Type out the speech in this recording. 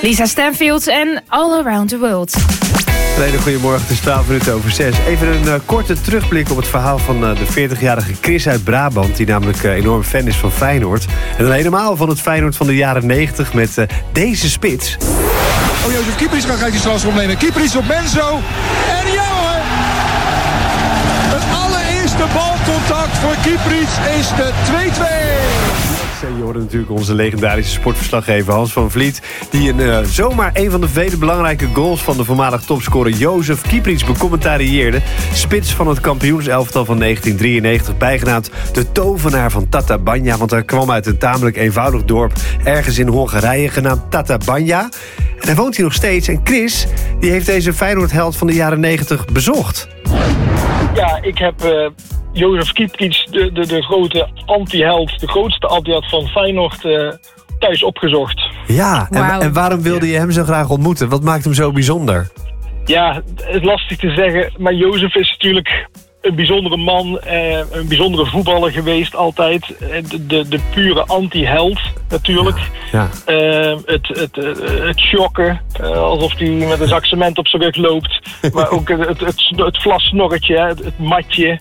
Lisa Stanfield en All Around the World. Een hele goedemorgen, het is 12 minuten over 6. Even een korte terugblik op het verhaal van de 40-jarige Chris uit Brabant... die namelijk enorm fan is van Feyenoord. En dan helemaal van het Feyenoord van de jaren 90 met deze spits. Oh, Jozef Kieprits gaat die strafschop nemen. Kieprits op Menzo. En ja hoor! Het allereerste balcontact voor Kieprits is de 2-2. Je hoorde natuurlijk onze legendarische sportverslaggever Hans van Vliet... die zomaar een van de vele belangrijke goals van de voormalig topscorer Jozef Kieprits becommentarieerde. Spits van het kampioenselftal van 1993, bijgenaamd de tovenaar van Tatabánya. Want hij kwam uit een tamelijk eenvoudig dorp ergens in Hongarije genaamd Tatabánya. En hij woont hier nog steeds. En Chris, die heeft deze Feyenoord-held van de jaren 90 bezocht. Ja, ik heb Jozef Kieprits, de grote anti-held, de grootste anti-held van Feyenoord, thuis opgezocht. Ja, en waarom wilde je hem zo graag ontmoeten? Wat maakt hem zo bijzonder? Ja, het is lastig te zeggen, maar Jozef is natuurlijk een bijzondere man, een bijzondere voetballer geweest altijd. De pure anti-held natuurlijk. Ja. Het shocken, alsof hij met een zak cement op zijn rug loopt. Maar ook het vlasnorretje, het matje.